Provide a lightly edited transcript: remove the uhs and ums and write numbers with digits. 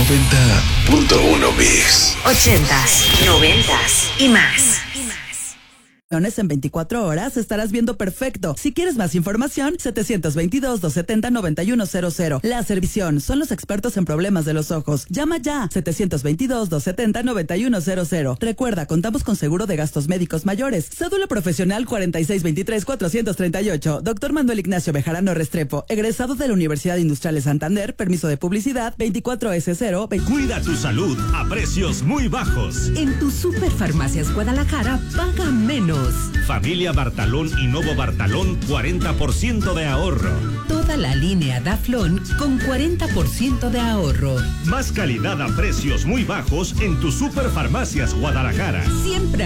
90.1 Mix. 80s, 90s y más. En 24 horas estarás viendo perfecto. Si quieres más información, 722-270-9100. Laservisión, son los expertos en problemas de los ojos. Llama ya, 722-270-9100. Recuerda, contamos con seguro de gastos médicos mayores. Cédula profesional 4623-438. Doctor Manuel Ignacio Bejarano Restrepo, egresado de la Universidad Industrial de Santander, permiso de publicidad 24S0. Cuida tu salud a precios muy bajos. En tu Superfarmacias Guadalajara, paga menos. Familia Bartalón y Novo Bartalón, 40% de ahorro. Toda la línea Daflón con 40% de ahorro. Más calidad a precios muy bajos en tu Superfarmacias Guadalajara. Siempre